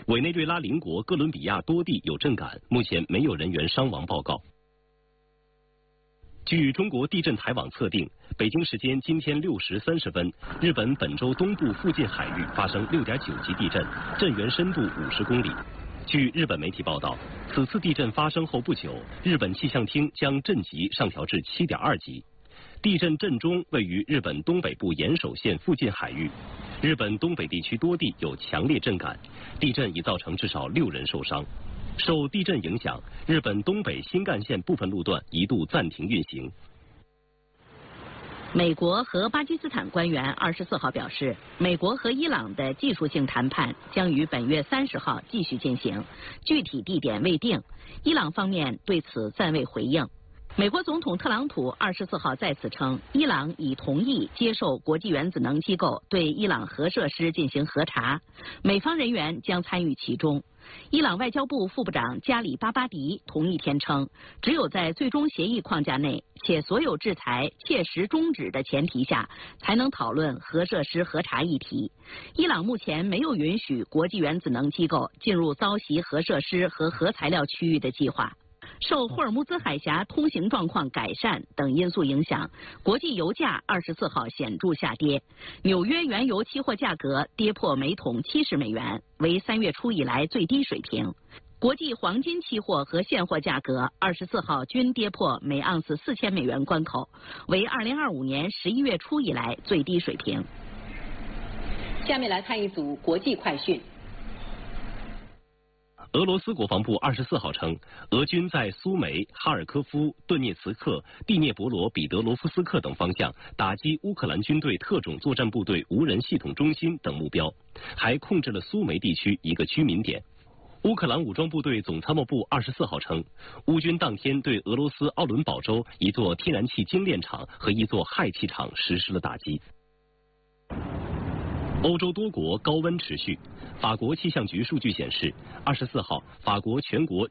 委内瑞拉邻国哥伦比亚多地有震感，目前没有人员伤亡报告。据中国地震台网测定，北京时间今天6时30分，日本本州东部附近海域发生6.9级地震，震源深度50公里。据日本媒体报道，此次地震发生后不久，日本气象厅将震级上调至7.2级。地震震中位于日本东北部岩手县附近海域，日本东北地区多地有强烈震感，地震已造成至少6人受伤。受地震影响，日本东北新干线部分路段一度暂停运行。 美国和巴基斯坦官员24号表示，美国和伊朗的技术性谈判将于本月30号继续进行，具体地点未定。伊朗方面对此暂未回应。美国总统特朗普24号再次称，伊朗已同意接受国际原子能机构对伊朗核设施进行核查，美方人员将参与其中。伊朗外交部副部长加里巴巴迪同一天称，只有在最终协议框架内，且所有制裁切实终止的前提下，才能讨论核设施核查议题。伊朗目前没有允许国际原子能机构进入遭袭核设施和核材料区域的计划。受霍尔木兹海峡通行状况改善等因素影响，国际油价24号显著下跌，纽约原油期货价格跌破每桶70美元，为3月初以来最低水平。国际黄金期货和现货价格24号均跌破每盎司4000美元关口，为2025年11月初以来最低水平。 下面来看一组国际快讯。 俄罗斯国防部24号称，俄军在苏梅、哈尔科夫、顿涅茨克、第聂伯罗彼得罗夫斯克等方向打击乌克兰军队特种作战部队无人系统中心等目标，还控制了苏梅地区一个居民点。乌克兰武装部队总参谋部24号称，乌军当天对俄罗斯奥伦堡州一座天然气精炼厂和一座氦气厂实施了打击。欧洲多国高温持续，法国气象局数据显示，24号法国全国